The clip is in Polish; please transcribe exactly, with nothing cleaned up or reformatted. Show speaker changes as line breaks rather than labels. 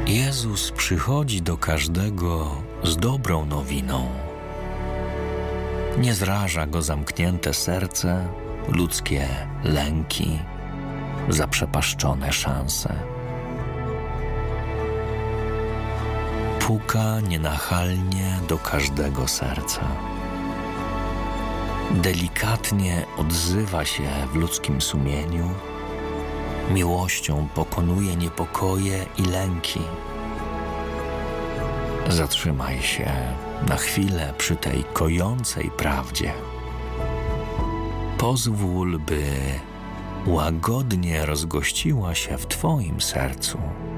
Jezus przychodzi do każdego z dobrą nowiną. Nie zraża go zamknięte serce, ludzkie lęki, zaprzepaszczone szanse. Puka nienachalnie do każdego serca. Delikatnie odzywa się w ludzkim sumieniu, miłością pokonuje niepokoje i lęki. Zatrzymaj się na chwilę przy tej kojącej prawdzie. Pozwól, by łagodnie rozgościła się w Twoim sercu.